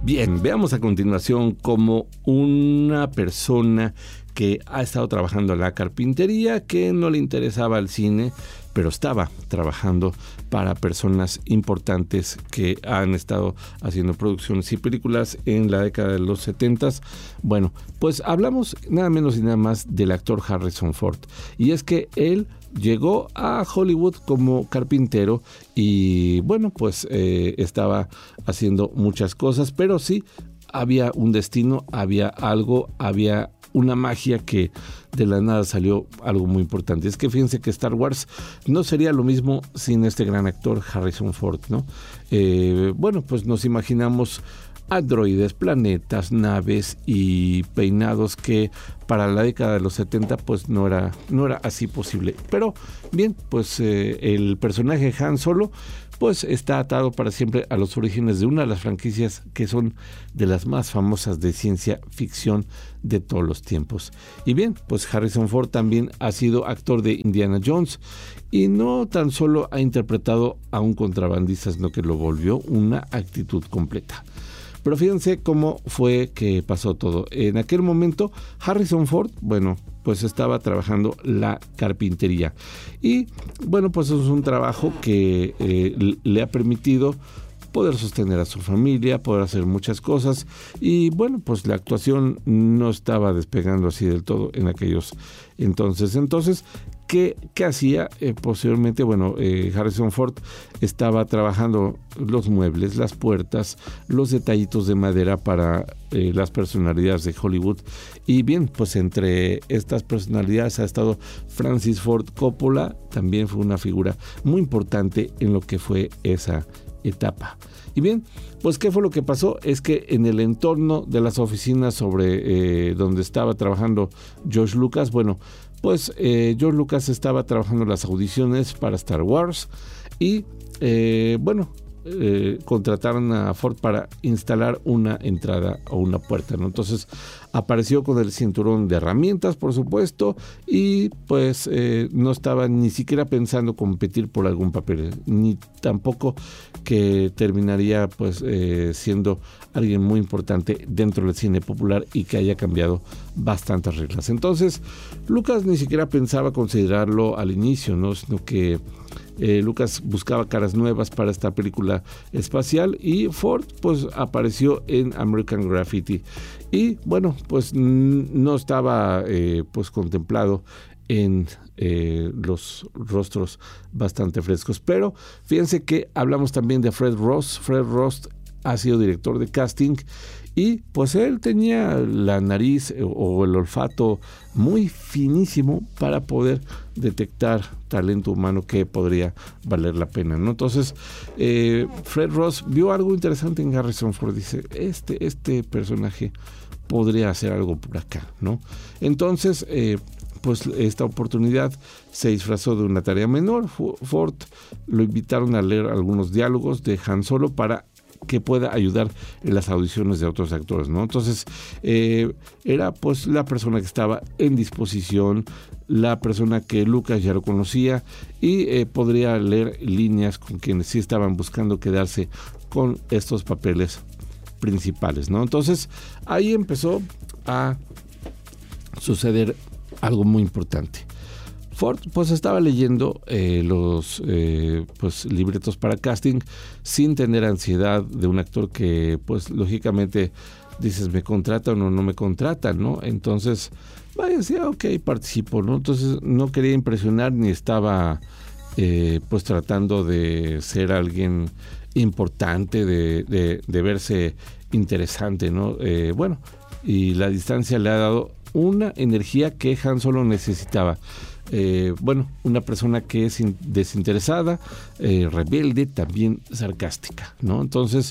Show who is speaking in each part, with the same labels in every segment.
Speaker 1: Bien, veamos a continuación cómo una persona que ha estado trabajando en la carpintería, que no le interesaba el cine, pero estaba trabajando para personas importantes que han estado haciendo producciones y películas en la década de los 70s. Bueno, pues hablamos nada menos y nada más del actor Harrison Ford. Y es que él llegó a Hollywood como carpintero y bueno, pues estaba haciendo muchas cosas, pero sí había un destino, había algo, había una magia que de la nada salió algo muy importante. Es que fíjense que Star Wars no sería lo mismo sin este gran actor Harrison Ford, ¿no? Bueno, pues nos imaginamos androides, planetas, naves y peinados que para la década de los 70 pues no era así posible. Pero bien, pues el personaje Han Solo pues está atado para siempre a los orígenes de una de las franquicias que son de las más famosas de ciencia ficción de todos los tiempos. Y bien, pues Harrison Ford también ha sido actor de Indiana Jones y no tan solo ha interpretado a un contrabandista, sino que lo volvió una actitud completa. Pero fíjense cómo fue que pasó todo. En aquel momento, Harrison Ford, bueno, pues estaba trabajando la carpintería. Y bueno, pues es un trabajo que le ha permitido poder sostener a su familia, poder hacer muchas cosas. Y bueno, pues la actuación no estaba despegando así del todo en aquellos entonces. ¿Qué hacía? Posteriormente, bueno, Harrison Ford estaba trabajando los muebles, las puertas, los detallitos de madera para las personalidades de Hollywood. Y bien, pues entre estas personalidades ha estado Francis Ford Coppola, también fue una figura muy importante en lo que fue esa etapa. Y bien, pues ¿qué fue lo que pasó? Es que en el entorno de las oficinas sobre donde estaba trabajando George Lucas, bueno, pues George Lucas estaba trabajando las audiciones para Star Wars y bueno, contrataron a Ford para instalar una entrada o una puerta, ¿no? Entonces apareció con el cinturón de herramientas, por supuesto, y pues no estaba ni siquiera pensando competir por algún papel, ni tampoco que terminaría pues siendo alguien muy importante dentro del cine popular y que haya cambiado bastantes reglas. Entonces Lucas ni siquiera pensaba considerarlo al inicio, ¿no? Sino que Lucas buscaba caras nuevas para esta película espacial y Ford pues apareció en American Graffiti y bueno, pues no estaba pues contemplado en los rostros bastante frescos. Pero fíjense que hablamos también de Fred Ross. Fred Ross ha sido director de casting y pues él tenía la nariz o el olfato muy finísimo para poder detectar talento humano que podría valer la pena, ¿no? Entonces Fred Ross vio algo interesante en Harrison Ford, dice, este personaje podría hacer algo por acá, ¿no? Entonces pues esta oportunidad se disfrazó de una tarea menor. Ford lo invitaron a leer algunos diálogos de Han Solo para que pueda ayudar en las audiciones de otros actores, ¿no? Entonces era pues la persona que estaba en disposición, la persona que Lucas ya lo conocía y podría leer líneas con quienes sí estaban buscando quedarse con estos papeles principales, ¿no? Entonces ahí empezó a suceder algo muy importante. Ford pues estaba leyendo los pues libretos para casting sin tener ansiedad de un actor que pues lógicamente dices, ¿me contratan o no me contratan, no? Entonces decía, ok, participo, ¿no? Entonces no quería impresionar ni estaba pues tratando de ser alguien importante, de verse interesante, ¿no? Bueno, y la distancia le ha dado una energía que Han Solo necesitaba. Bueno, una persona que es desinteresada, rebelde, también sarcástica, ¿no? Entonces,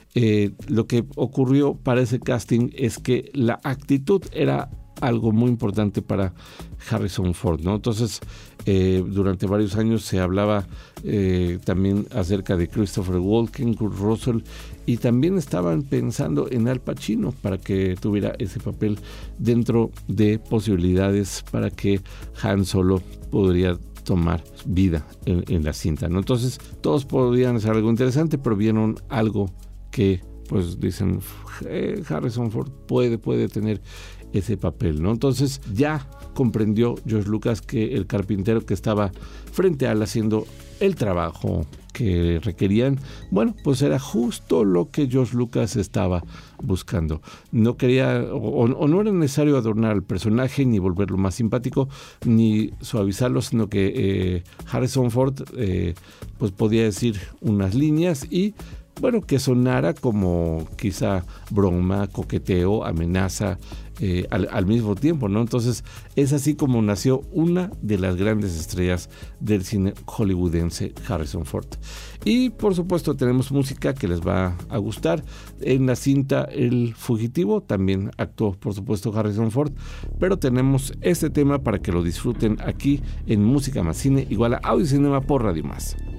Speaker 1: lo que ocurrió para ese casting es que la actitud era algo muy importante para Harrison Ford, ¿no? Entonces, durante varios años se hablaba también acerca de Christopher Walken, Kurt Russell, y también estaban pensando en Al Pacino para que tuviera ese papel dentro de posibilidades para que Han Solo podría tomar vida en la cinta, ¿no? Entonces, todos podían hacer algo interesante, pero vieron algo que pues dicen, Harrison Ford puede tener ese papel, ¿no? Entonces ya comprendió George Lucas que el carpintero que estaba frente a él haciendo el trabajo que requerían, bueno, pues era justo lo que George Lucas estaba buscando. No quería, o no era necesario adornar al personaje, ni volverlo más simpático, ni suavizarlo, sino que Harrison Ford pues podía decir unas líneas y bueno, que sonara como quizá broma, coqueteo, amenaza al mismo tiempo, ¿no? Entonces es así como nació una de las grandes estrellas del cine hollywoodense, Harrison Ford. Y por supuesto tenemos música que les va a gustar. En la cinta El Fugitivo también actuó, por supuesto, Harrison Ford, pero tenemos este tema para que lo disfruten aquí en Música Más Cine, igual a Audio y Cinema por Radio Más.